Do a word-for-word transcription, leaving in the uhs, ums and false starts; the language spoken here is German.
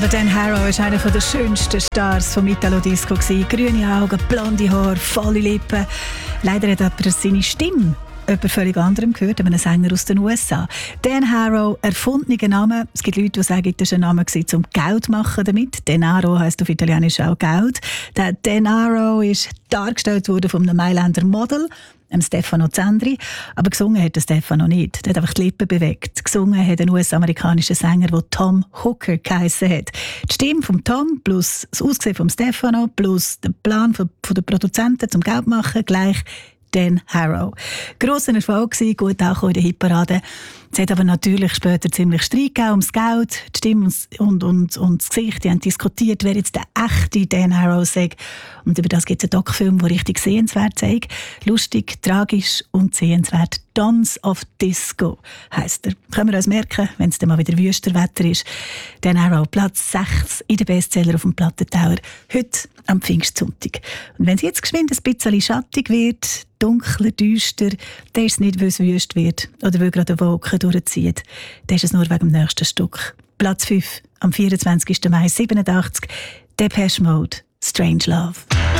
Der Dan Harrow war einer der schönsten Stars vom Italo-Disco. Grüne Augen, blonde Haare, volle Lippen. Leider hat aber seine Stimme jemand völlig anderem gehört, einem Sänger aus den U S A. Dan Harrow, erfundener Name. Es gibt Leute, die sagen, das war ein Name, um Geld zu machen damit. Denaro heisst auf Italienisch auch Geld. Der Denaro ist dargestellt worden von einem Mailänder Model, dem Stefano Zendri. Aber gesungen hat der Stefano nicht. Er hat einfach die Lippen bewegt. Gesungen hat ein U S-amerikanischer Sänger, der Tom Hooker geheissen hat. Die Stimme von Tom plus das Aussehen von Stefano plus der Plan von, von den Produzenten zum Geld machen gleich Dan Harrow. Grosser Erfolg gewesen, gut auch in der Hitparade. Es hat aber natürlich später ziemlich Streit gegeben ums Geld, die Stimme und, und, und das Gesicht. Die haben diskutiert, wer jetzt der echte Dan Harrow sei. Und über das gibt es einen Doc-Film, der richtig sehenswert zeigt. Lustig, tragisch und sehenswert. Dons of Disco heisst er. Können wir uns merken, wenn es dann mal wieder Wüsterwetter ist. Dan Harrow, Platz sechs in den Bestseller auf dem Plattentauer. Heute am Pfingstsonntag. Und wenn es jetzt geschwind ein bisschen schattig wird, dunkler, düster, dann ist es nicht, weil es wüst wird oder weil gerade eine Wolke durchzieht. Dann ist es nur wegen dem nächsten Stück. Platz fünf am vierundzwanzigsten Mai siebenundachtzig. Depeche Mode, Strange Love.